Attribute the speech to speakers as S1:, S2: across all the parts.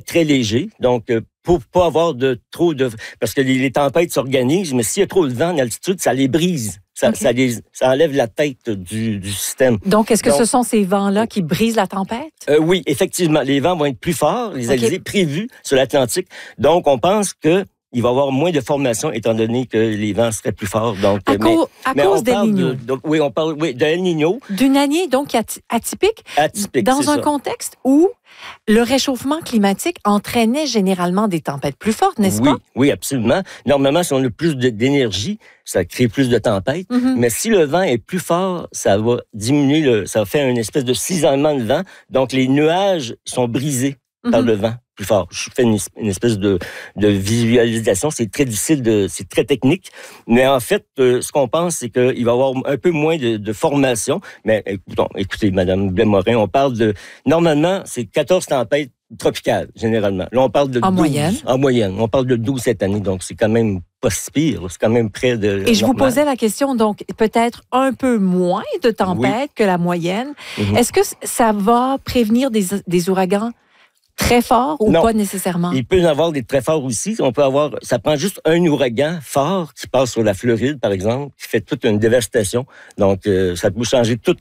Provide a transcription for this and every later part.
S1: très léger. Donc, pour pas avoir trop de... Parce que les tempêtes s'organisent, mais s'il y a trop de vent en altitude, ça les brise. Ça enlève la tête du système.
S2: Donc, est-ce que ce sont ces vents-là qui brisent la tempête?
S1: Oui, effectivement. Les vents vont être plus forts, les alizés prévus sur l'Atlantique. Donc, on pense que il va y avoir moins de formation étant donné que les vents seraient plus forts. Donc,
S2: à cause d'El Niño.
S1: Oui, on parle de El Niño.
S2: D'une année donc atypique.
S1: Atypique,
S2: dans un contexte où le réchauffement climatique entraînait généralement des tempêtes plus fortes, n'est-ce pas?
S1: Oui, absolument. Normalement, si on a plus d'énergie, ça crée plus de tempêtes. Mais si le vent est plus fort, ça va diminuer, ça va faire une espèce de cisaillement de vent. Donc, les nuages sont brisés par le vent plus fort. Je fais une espèce de visualisation. C'est très difficile, c'est très technique. Mais en fait, ce qu'on pense, c'est qu'il va y avoir un peu moins de formation. Mais écoutez, Mme Blais-Morin, on parle de... Normalement, c'est 14 tempêtes tropicales, généralement. Là, on parle de 12.
S2: Moyenne?
S1: En moyenne. On parle de 12 cette année. Donc, c'est quand même pas si pire. C'est quand même près de...
S2: Et je vous posais la question, donc, peut-être un peu moins de tempêtes que la moyenne. Est-ce que ça va prévenir des ouragans très fort ou pas nécessairement?
S1: Il peut y avoir des très forts aussi. Ça prend juste un ouragan fort qui passe sur la Floride, par exemple, qui fait toute une dévastation. Donc, ça peut changer toute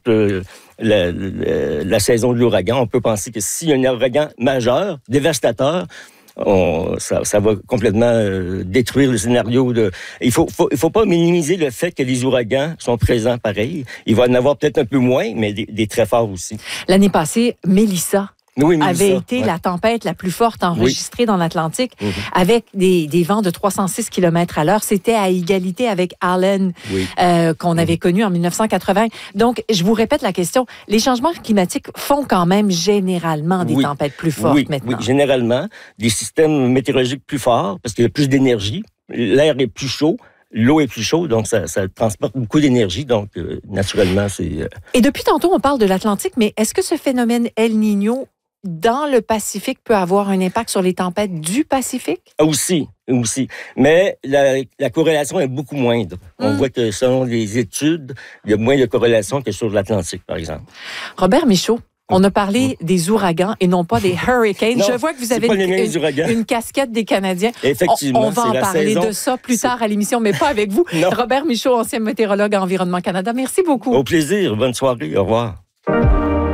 S1: la saison de l'ouragan. On peut penser que s'il y a un ouragan majeur, dévastateur, ça va complètement détruire le scénario. Il faut pas minimiser le fait que les ouragans sont présents pareil. Il va y en avoir peut-être un peu moins, mais des très forts aussi.
S2: L'année passée, Mélissa avait été la tempête la plus forte enregistrée dans l'Atlantique, avec des vents de 306 km à l'heure. C'était à égalité avec Allen, qu'on avait connu en 1980. Donc, je vous répète la question. Les changements climatiques font quand même généralement des tempêtes plus fortes maintenant.
S1: Oui, généralement. Des systèmes météorologiques plus forts, parce qu'il y a plus d'énergie. L'air est plus chaud. L'eau est plus chaude, donc ça transporte beaucoup d'énergie. Donc, naturellement, c'est...
S2: Et depuis tantôt, on parle de l'Atlantique, mais est-ce que ce phénomène El Niño dans le Pacifique peut avoir un impact sur les tempêtes du Pacifique?
S1: Aussi. Mais la corrélation est beaucoup moindre. On voit que selon les études, il y a moins de corrélation que sur l'Atlantique, par exemple.
S2: Robert Michaud, on a parlé des ouragans et non pas des hurricanes. Je vois que vous avez une casquette des Canadiens.
S1: Effectivement,
S2: on va en parler de ça plus tard à l'émission, mais pas avec vous. Robert Michaud, ancien météorologue à Environnement Canada. Merci beaucoup.
S1: Au plaisir. Bonne soirée. Au revoir.